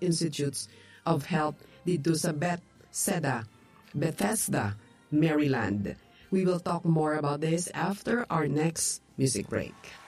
Institutes of Health dito sa Bethesda, Maryland. We will talk more about this after our next music break.